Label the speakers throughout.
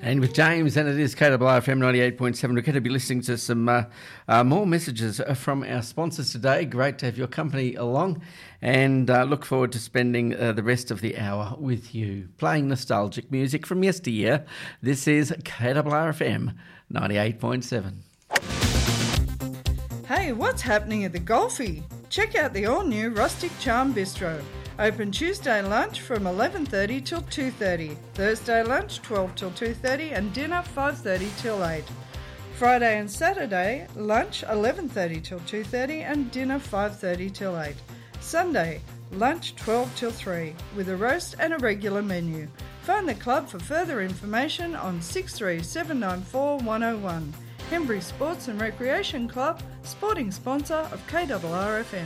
Speaker 1: And with James, and it is KWFM 98.7. We're going to be listening to some more messages from our sponsors today. Great to have your company along, and look forward to spending the rest of the hour with you, playing nostalgic music from yesteryear. This is KWFM 98.7.
Speaker 2: Hey, what's happening at the Golfie? Check out the all-new Rustic Charm Bistro. Open Tuesday lunch from 11:30 till 2:30. Thursday lunch 12 till 2:30 and dinner 5:30 till 8. Friday and Saturday lunch 11:30 till 2:30 and dinner 5:30 till 8. Sunday lunch 12 till 3 with a roast and a regular menu. Phone the club for further information on 63794 Hembury Sports and Recreation Club, sporting sponsor of KRRFM.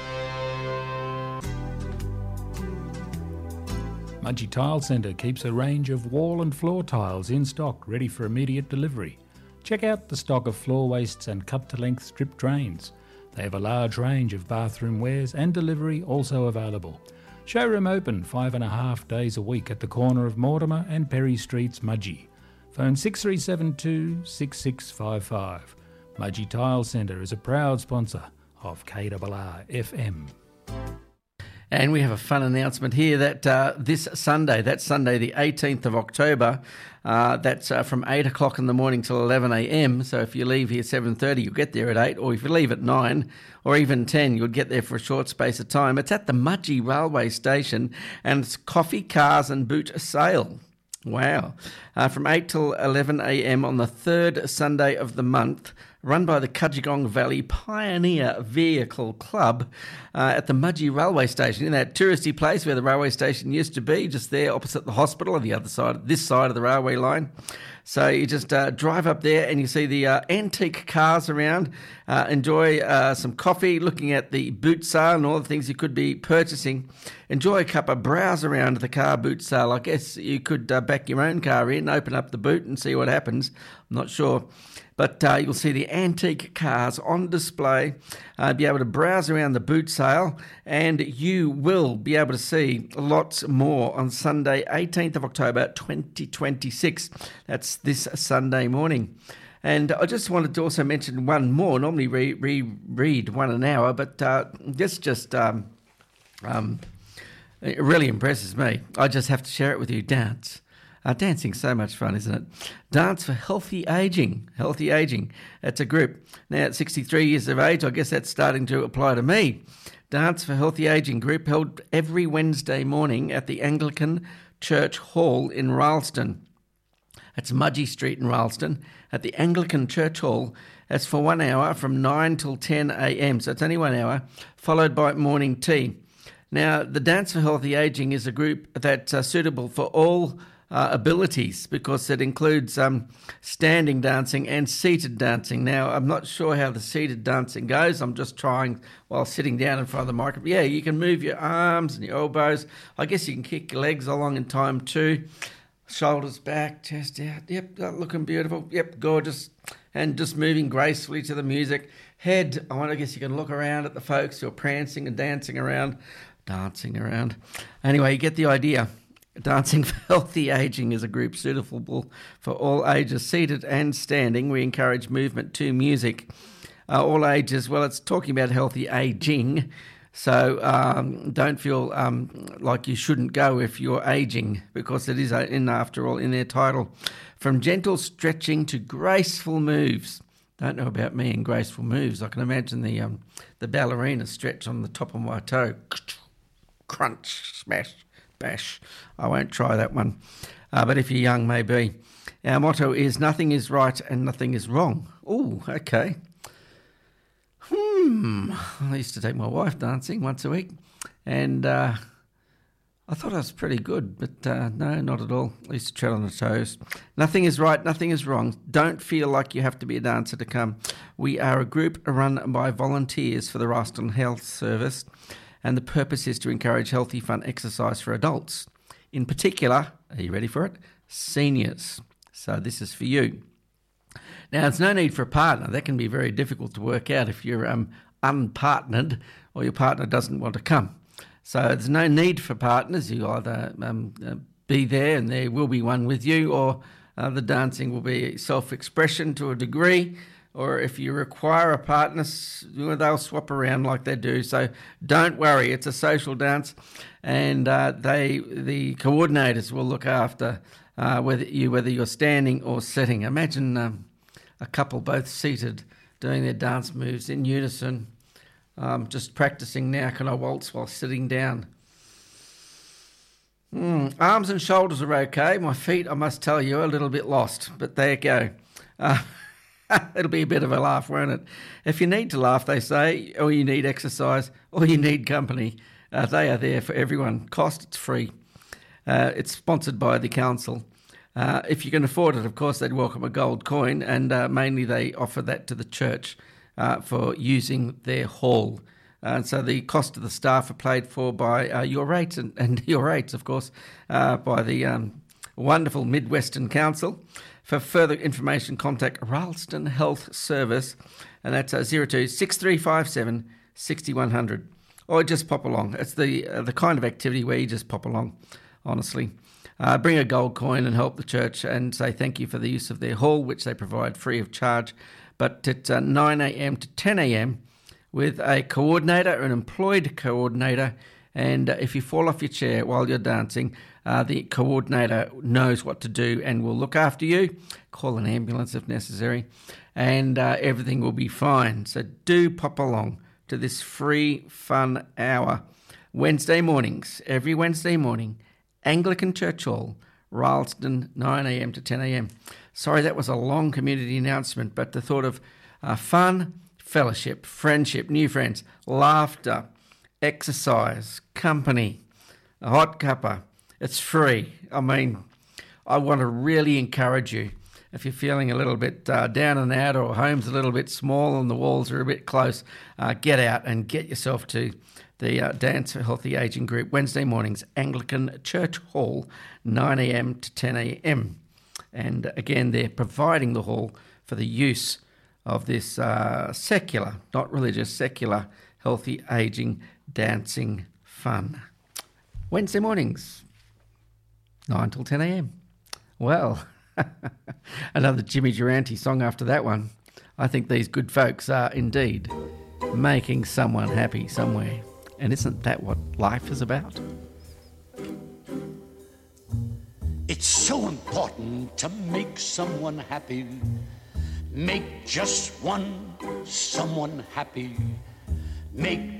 Speaker 3: Mudgee Tile Centre keeps a range of wall and floor tiles in stock, ready for immediate delivery. Check out the stock of floor wastes and cut-to-length strip drains. They have a large range of bathroom wares and delivery also available. Showroom open 5.5 days a week at the corner of Mortimer and Perry Streets, Mudgee. Phone 6372 6655. Mudgee Tile Centre is a proud sponsor of KRRFM.
Speaker 1: And we have a fun announcement here that this Sunday, that's Sunday the 18th of October, that's from 8 o'clock in the morning till 11 a.m. So if you leave here 7:30, you'll get there at 8, or if you leave at 9 or even 10, you'll get there for a short space of time. It's at the Mudgee Railway Station, and it's coffee, cars and boot sale. Wow. From 8 till 11 a.m. on the third Sunday of the month, run by the Cudgegong Valley Pioneer Vehicle Club at the Mudgee Railway Station, in that touristy place where the railway station used to be, just there opposite the hospital on the other side, this side of the railway line. So you just drive up there and you see the antique cars around, enjoy some coffee, looking at the boot sale and all the things you could be purchasing. Enjoy a cup of browse around the car boot sale. I guess you could back your own car in, open up the boot and see what happens. I'm not sure. But you'll see the antique cars on display, be able to browse around the boot sale, and you will be able to see lots more on Sunday, 18th of October, 2026. That's this Sunday morning. And I just wanted to also mention one more. Normally read one an hour, but this just it really impresses me. I just have to share it with you. Dance. Dancing's so much fun, isn't it? Dance for Healthy Aging. Healthy Aging. That's a group. Now, at 63 years of age, I guess that's starting to apply to me. Dance for Healthy Aging group held every Wednesday morning at the Anglican Church Hall in Ralston. That's Mudgee Street in Ralston. At the Anglican Church Hall, that's for 1 hour from 9 till 10 a.m. So it's only 1 hour, followed by morning tea. Now, the Dance for Healthy Aging is a group that's suitable for all abilities, because it includes standing dancing and seated dancing. Now, I'm not sure how the seated dancing goes. I'm just trying while sitting down in front of the microphone. Yeah, you can move your arms and your elbows. I guess you can kick your legs along in time too. Shoulders back, chest out. Yep, looking beautiful. Yep, gorgeous. And just moving gracefully to the music. Head, I guess you can look around at the folks who are prancing and dancing around. Anyway, you get the idea. Dancing for Healthy Aging is a group suitable for all ages, seated and standing. We encourage movement to music. All ages, well, it's talking about healthy aging, so don't feel like you shouldn't go if you're aging, because it is, after all, in their title. From gentle stretching to graceful moves. Don't know about me and graceful moves. I can imagine the ballerina stretch on the top of my toe. Crunch, smash, bash. I won't try that one. But if you're young, maybe. Our motto is nothing is right and nothing is wrong. Oh, okay. I used to take my wife dancing once a week, and I thought I was pretty good, but no, not at all. I used to tread on the toes. Nothing is right, nothing is wrong. Don't feel like you have to be a dancer to come. We are a group run by volunteers for the Ralston Health Service, and the purpose is to encourage healthy, fun exercise for adults. In particular, are you ready for it? Seniors. So this is for you. Now, there's no need for a partner. That can be very difficult to work out if you're unpartnered or your partner doesn't want to come. So there's no need for partners. You either be there and there will be one with you, or The dancing will be self-expression to a degree, or if you require a partner, they'll swap around like they do. So don't worry, it's a social dance, and the coordinators will look after whether you're standing or sitting. Imagine a couple both seated doing their dance moves in unison. Just practicing now. Can I waltz while sitting down? Arms and shoulders are okay. My feet, I must tell you, are a little bit lost, but there you go. It'll be a bit of a laugh, won't it? If you need to laugh, they say, or you need exercise, or you need company, they are there for everyone. Cost, it's free. It's sponsored by the council. If you can afford it, of course, they'd welcome a gold coin, and mainly they offer that to the church for using their hall. And so the cost of the staff are paid for by your rates, and your rates, of course, by the wonderful Midwestern Council. For further information, contact Ralston Health Service, and that's 02 6357 6100. Or just pop along. It's the kind of activity where you just pop along, honestly. Bring a gold coin and help the church and say thank you for the use of their hall, which they provide free of charge. But it's 9 a.m. to 10 a.m. with a coordinator, an employed coordinator, and if you fall off your chair while you're dancing, the coordinator knows what to do and will look after you. Call an ambulance if necessary, and everything will be fine. So do pop along to this free fun hour. Wednesday mornings, every Wednesday morning, Anglican Church Hall, Ralston, 9 a.m. to 10 a.m. Sorry, that was a long community announcement, but the thought of fun, fellowship, friendship, new friends, laughter, exercise, company, a hot cuppa, it's free. I mean, I want to really encourage you, if you're feeling a little bit down and out, or home's a little bit small and the walls are a bit close, get out and get yourself to the Dance for Healthy Aging group, Wednesday mornings, Anglican Church Hall, 9 a.m. to 10 a.m. And again, they're providing the hall for the use of this secular, not religious, secular, healthy aging, dancing fun. Wednesday mornings, 9 till 10 a.m. Well, another Jimmy Durante song after that one. I think these good folks are indeed making someone happy somewhere. And isn't that what life is about?
Speaker 4: It's so important to make someone happy. Make just one someone happy. Make